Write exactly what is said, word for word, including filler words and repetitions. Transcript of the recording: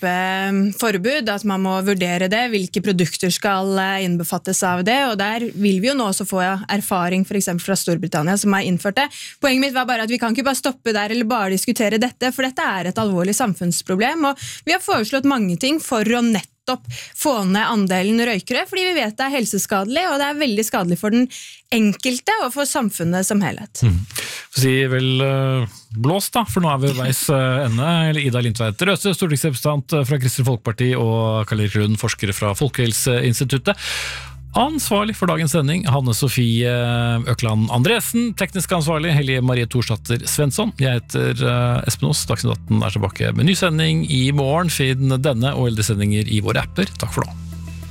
type forbud, at man må vurdere det, hvilke produkter skal innbefattes av det, og der vil vi jo nå også få erfaring for eksempel fra Storbritannia som har innført det. Poenget mitt var bare at vi kan ikke bare stoppe der eller bare diskutere dette, for dette er et alvorlig samfunnsproblem, og vi har foreslått mange ting for å nettopp få ned andelen røykere, fordi vi vet det er helseskadelig, og det er veldig skadelig for den enkelte og for samfunnet som helhet. Mm. Si vel uh, blås da, for nå er vi veis uh, ende. Ida Lindtveit Røse, stortingsrepresentant fra Kristelig Folkeparti, og Karl-Erik Lund, forskere fra Folkehelseinstituttet. Ansvarlig for dagens sending, Hanne Sofie Økland Andresen. Teknisk ansvarlig, Helge Marie Torsdatter Svensson. Jeg heter Espen Aas. Dagsnytt atten er tilbake med ny sending i morgen. Finn denne og eldre sendinger i våre apper. Takk for nå.